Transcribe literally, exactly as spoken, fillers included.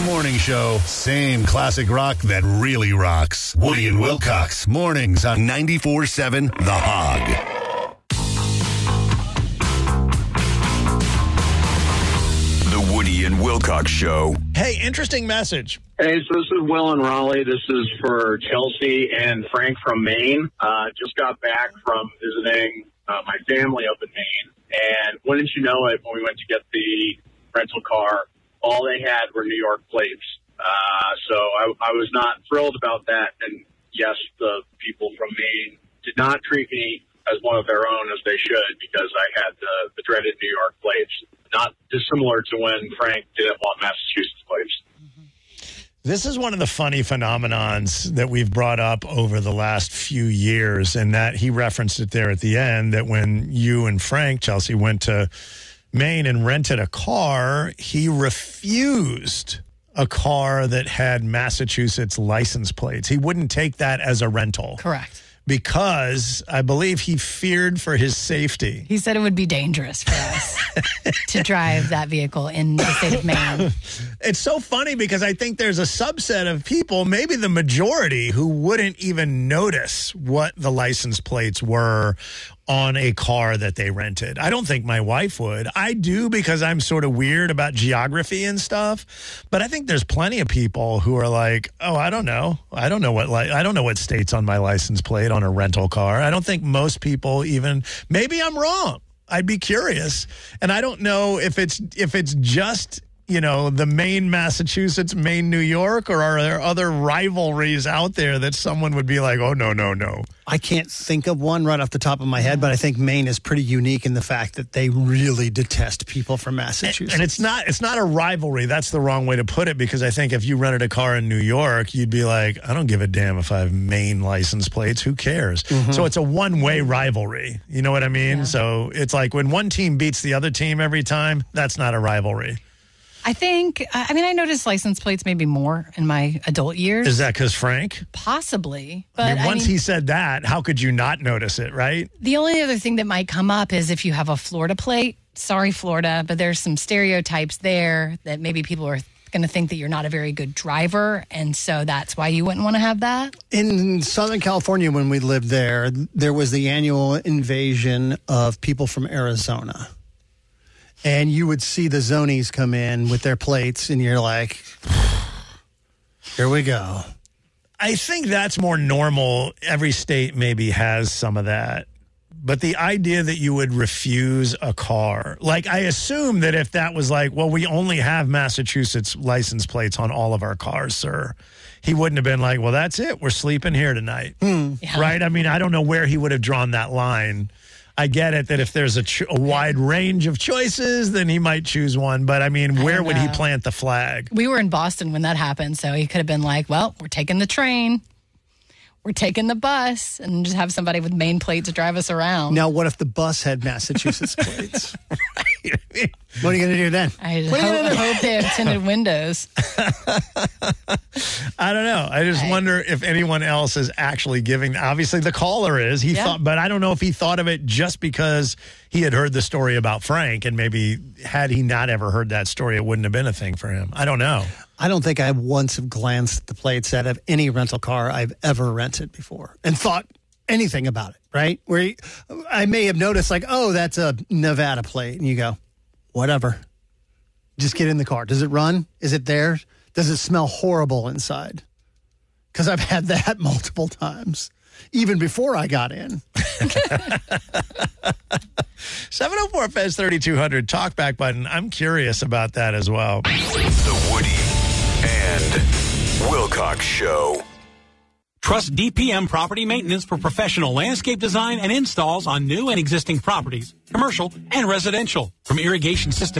the morning show. Same classic rock that really rocks. Woody and Wilcox. Mornings on ninety-four seven The Hog. The Woody and Wilcox Show. Hey, interesting message. Hey, so this is Will in Raleigh. This is for Chelsea and Frank from Maine. Uh, just got back from visiting uh, my family up in Maine. And wouldn't you know it, when we went to get the rental car, all they had were New York plates. Uh, so I, I was not thrilled about that. And yes, the people from Maine did not treat me as one of their own as they should, because I had the, the dreaded New York plates. Not dissimilar to when Frank didn't want Massachusetts plates. This is one of the funny phenomenons that we've brought up over the last few years, and that he referenced it there at the end, that when you and Frank, Chelsea, went to Maine and rented a car, he refused a car that had Massachusetts license plates. He wouldn't take that as a rental. Correct. Because I believe he feared for his safety. He said it would be dangerous for us to drive that vehicle in the state of Maine. It's so funny because I think there's a subset of people, maybe the majority, who wouldn't even notice what the license plates were on a car that they rented. I don't think my wife would. I do, because I'm sort of weird about geography and stuff. But I think there's plenty of people who are like, oh, I don't know. I don't know what li- I don't know what state's on my license plate on a rental car. I don't think most people even, maybe I'm wrong. I'd be curious. And I don't know if it's if it's just, you know, the Maine, Massachusetts, Maine, New York, or are there other rivalries out there that someone would be like, oh, no, no, no. I can't think of one right off the top of my head, but I think Maine is pretty unique in the fact that they really detest people from Massachusetts. And, and it's not it's not a rivalry. That's the wrong way to put it, because I think if you rented a car in New York, you'd be like, I don't give a damn if I have Maine license plates. Who cares? Mm-hmm. So it's a one-way rivalry. You know what I mean? Yeah. So it's like when one team beats the other team every time, that's not a rivalry. I think, I mean, I noticed license plates maybe more in my adult years. Is that because Frank? Possibly. But I mean, once I mean, he said that, how could you not notice it, right? The only other thing that might come up is if you have a Florida plate. Sorry, Florida, but there's some stereotypes there that maybe people are going to think that you're not a very good driver, and so that's why you wouldn't want to have that. In Southern California, when we lived there, there was the annual invasion of people from Arizona. And you would see the Zonies come in with their plates, and you're like, here we go. I think that's more normal. Every state maybe has some of that. But the idea that you would refuse a car, like I assume that if that was like, well, we only have Massachusetts license plates on all of our cars, sir, he wouldn't have been like, well, that's it. We're sleeping here tonight. Hmm. Yeah. Right? I mean, I don't know where he would have drawn that line. I get it that if there's a, ch- a wide range of choices, then he might choose one. But, I mean, where I would he plant the flag? We were in Boston when that happened, so he could have been like, well, we're taking the train. We're taking the bus, and just have somebody with Maine plates to drive us around. Now, what if the bus had Massachusetts plates? What are you going to do then? I just hope, hope they have tinted windows. I don't know. I just I, wonder if anyone else is actually giving. Obviously, the caller is. He yeah. thought, but I don't know if he thought of it just because he had heard the story about Frank, and maybe had he not ever heard that story, it wouldn't have been a thing for him. I don't know. I don't think I once have glanced at the plates out of any rental car I've ever rented before and thought anything about it, right? Where you, I may have noticed like, oh, that's a Nevada plate. And you go, whatever. Just get in the car. Does it run? Is it there? Does it smell horrible inside? Because I've had that multiple times, even before I got in. seven oh four F E S thirty-two hundred, talkback button. I'm curious about that as well. The Woody and Wilcox Show. Trust D P M Property Maintenance for professional landscape design and installs on new and existing properties, commercial and residential. From irrigation system